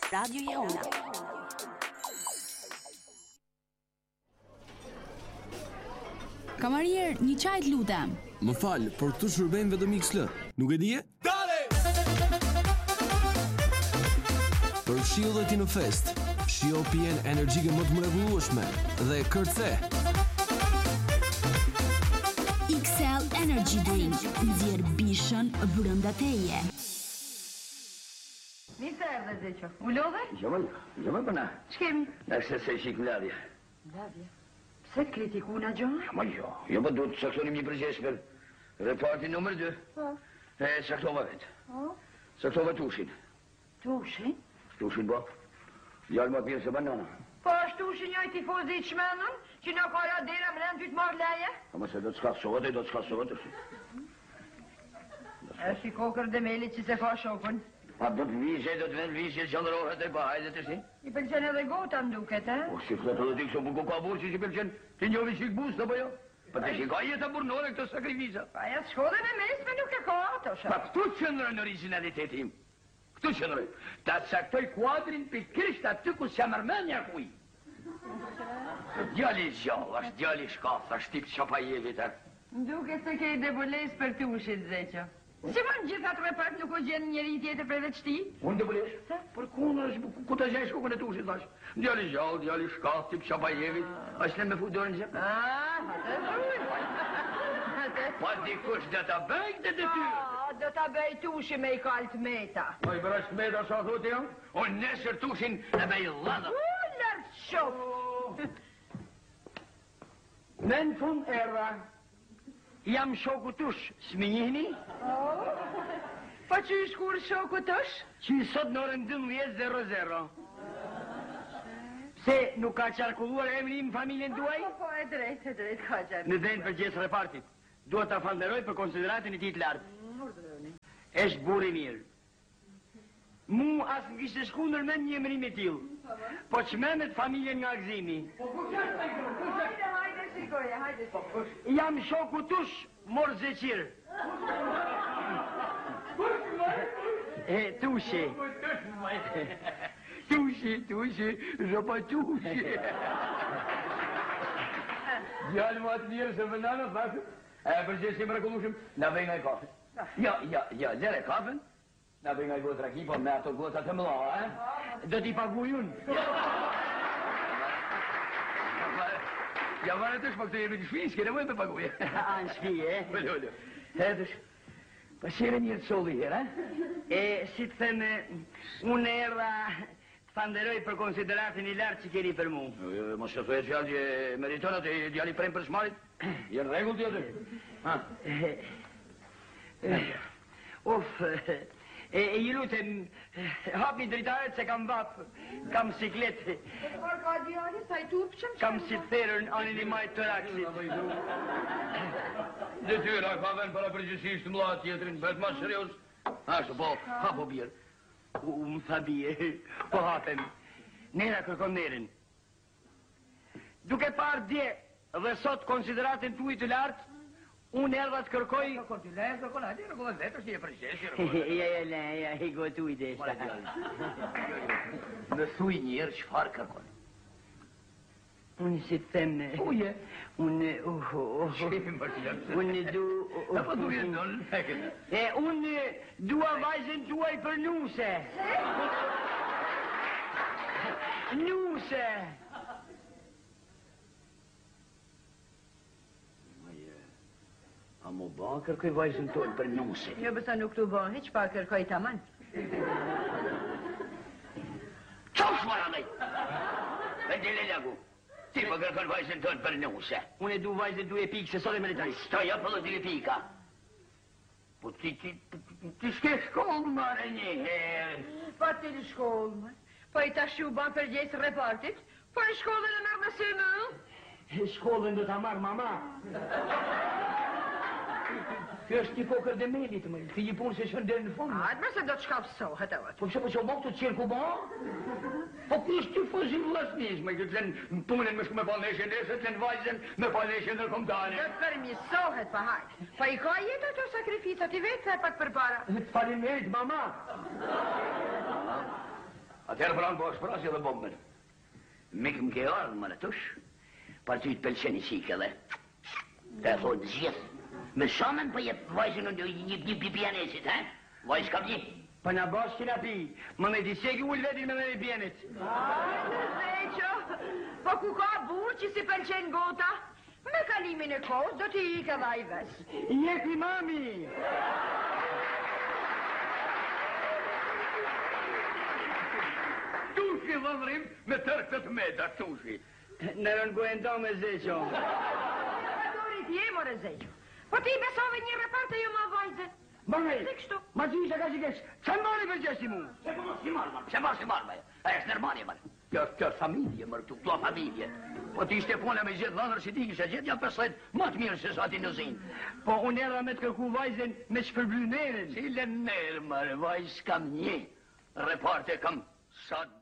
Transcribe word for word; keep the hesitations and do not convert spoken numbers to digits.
Radio Jehona. Kamarier, një çaj të lutem. Më fal, por këtu shërbejmë vetëm X L. Nuk e dije? Dale! Për shiu dhe ti në fest, shio pijen energjike më të mrekullueshme dhe kërce. X L Energy Drink, nxjerr bishën brenda teje. Mirë se erdhe, Zeqo. U lodhe? Jo, më, jo më përna. Ç'kemi? Në se se shik mladje. Mladje? Pse kritikuna gjonë? Ma jo, jo më duhet të saktonim një përgjesh për reparti nëmër dy. Po. E saktova vetë. Po? Saktova tushin. Tushin? Tushin, bo. Jallë më pjerë se banana. Po është tushin njoj tifozi i qmenën, që në kara dera më rëmë ty të marrë leje? A më se do të skasovat e do të skasovat është. është i kokër dhe melit që se fa shokën. A do të vizhe, do të vend vizhe, që qëndrohet e bahajde të si? I pëlqen edhe gota më duket, e? O, si fletë dhe dikë, buku ka burë që që pëlqen, ti njovi qik busë, apo jo? Pa të shika jetë a burnore këtë sakrifisa. Pa ja shkode me mesme nuk e ka ato, shë. Pa këtu qëndrën originalitetim. Këtu qëndrën. Ta saktoj kuadrin për krisht aty ku se mërmenja kuj. Djali gjallë, është djali shkaf, është tip Qapajevit. Duke se ke i debules për tushit, Zeqo. Si më në gjithat repart nuk o gjenë njeri tjetër për veç ti? Unë debulesh? Për kunë është, ku të gjej shkukën e tushit, thash. Djali gjallë, djali shkaf, tip Qapajevit, është në me futërën gjë. Ah, atë Pa dikush dhe ta bëjk dhe dhe ty. Ah, do ta bëj tushi me i kaltë meta. Po i bërësht meta sa thotë jam? Unë nesër tushin e me i ladhë. U, lartë shok. Në në fund erda, jam shoku tush, s'mi njihni? Po që i shkur shoku tush? Që i sot në orën dymbëdhjetë zero zero. Se nuk ka qarkulluar emri në familjen tuaj? Po, po, e drejt, e drejt, ka qarkulluar. Në dhejnë për gjesë repartit. Duhet ta falderoj për konsideratin e ti të lartë. Eshtë buri mirë. Mu asë në kishtë shkundur me një emri me tilë. Po që memet familjen nga gzimi. Hajde, hajde, shikoje, hajde. Jam shoku tush, mor zeqirë. E, tushi. Tushi, tushi, zhopa tushi. Gjallë më atë njërë se vëndana, thashë. E, përgjës si më rekullushëm, na bëj nga i kafe. Ja, ja, ja, lere kafen. Na bëj nga i gotë rakipa me ato gotat të mëla, e? Do t'i paguj unë. Ja, vare të shpa këtë jemi të shpi, s'kene mëjë me paguj. A, në shpi, e? Bëllo, bëllo. E, të shpi. Pa shere njërë të soli herë, e? E, si të thëmë, unë erda të fanderoj për konsideratin i lartë që keni për mu. Mos që thujet fjallë që meritonat e djali prejmë për shmarit, jenë regull të jetë. Uf, e i lutem, hapi dritaret se kam vap, kam siklet. E por ka djali, sa i turpë qëmë Kam si të therën anin i majtë të raksit. Dhe tyra, ka ven para përgjësisht të mla tjetërin, bëhet ma serios. Ashtë, po, hapo bjerë. U, më tha bje, po hapem. Nera kërkon nerin. Duke parë dje dhe sot konsideratin tuj të lartë, unë erdha të kërkoj... Kërkon të lejë, kërkon ati, kërkon dhe vetër, si e përgjeshë. Ja, ja, ja, ja, i gotu i desha. Në thuj njërë qëfar kërkon. Unë si të theme... Uje. Unë... Uh, uh, uh, unë du... Uh, uh, du jenë dollë në pekën. E, unë dua vajzën tuaj për nuse. Nuse. A mu ba kërkoj vajzën tonë për nuse? Jo, bësa nuk të ba, heq pa kërkoj të aman. Qosh mara mej! Vende le lagu. Ti më kërkon vajzën tonë për nuse. Unë e du vajzën du e pikë, se sot e militari. Stoja për dhe e pika. Po ti, ti, ti shke shkollë mare një herë. Pa ti në shkollë, më. Po i tash u ban për gjesë repartit. Po i shkollën e nërë në sinë. Shkollën do t'a marrë mama. Kjo është një kokër dhe melit, më. Ti një punë se shën dherë në fund. A, të mërë se do të shkapsohet, e vëtë. Po që po që mokë të qërë ku ba? Po kjo është të fëzim vlasnis, më. Këtë në punën me shku me palneshen dhe, se të në vajzën me palneshen dhe komtane. Do të përmisohet, pa hajtë. Pa i ka jetë ato sakrifisat, i vetë se pak për para. Falim merit, mama. Atëherë pranë po shprasje dhe bombën. Mikë më ke ardhë më në tush, par ty të pëlqen i qikë edhe. Te e thonë gjithë. Me shonën për jetë vajzën në një pipianesit, he? Vajzë kam një. Pa në bashkë që në pi, më me di seki ullë vetin me me me bjenit. Ajde, Zeqo, po ku ka burë që si pëlqen gota, me kalimin e kohës do t'i i ka vaj ves. Jeki mami! Tushi vëmërim me tërë këtë meta, tushi. Në rëngojnë me Zeqo. Dorit je, more Zeqo. Po ti besove një reparte jo ma vajze. Bërmej, Se kështu. ma gjisha ka që kesh, që mbani për gjesti mu? Se po mos si marrë, marrë, se mos si marrë, marrë. A e shnermani, marrë. Kjo është kjo familje, marrë, këtu, këto familje. Po ti ishte pone me gjithë dhënër që ti kishe gjithë, janë përslet më të mirë se sa ti në zinë. Po unë era me të kërku vajzen me shpërbly nerin. Cile nërë, marrë, vajzë kam një. Reparte kam sa